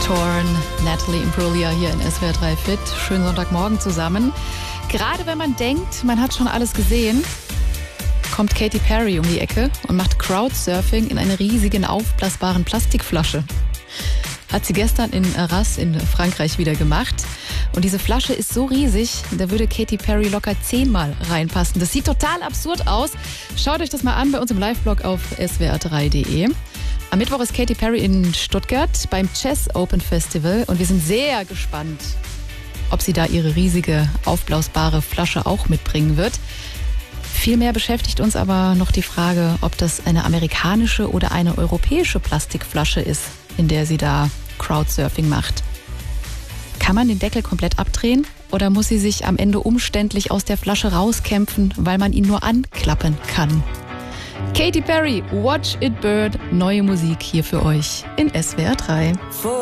Torn, Natalie Imbruglia hier in SWR 3 Fit. Schönen Sonntagmorgen zusammen. Gerade wenn man denkt, man hat schon alles gesehen, kommt Katy Perry um die Ecke und macht Crowdsurfing in einer riesigen aufblasbaren Plastikflasche. Hat sie gestern in Arras in Frankreich wieder gemacht. Und diese Flasche ist so riesig, da würde Katy Perry locker 10-mal reinpassen. Das sieht total absurd aus. Schaut euch das mal an bei uns im Live-Blog auf swr3.de. Am Mittwoch ist Katy Perry in Stuttgart beim Chess Open Festival und wir sind sehr gespannt, ob sie da ihre riesige aufblasbare Flasche auch mitbringen wird. Vielmehr beschäftigt uns aber noch die Frage, ob das eine amerikanische oder eine europäische Plastikflasche ist, in der sie da Crowdsurfing macht. Kann man den Deckel komplett abdrehen oder muss sie sich am Ende umständlich aus der Flasche rauskämpfen, weil man ihn nur anklappen kann? Katy Perry, Watch It Burn, neue Musik hier für euch in SWR 3.